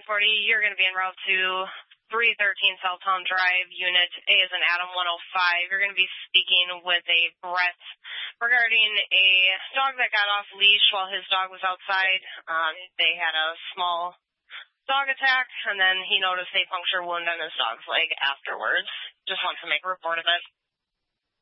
1040, you're going to be en route to 313 Southtown Drive, Unit A as in Adam 105. You're going to be speaking with a Brett regarding a dog that got off leash while his dog was outside. They had a small dog attack, and then he noticed a puncture wound on his dog's leg afterwards. Just wants to make a report of it.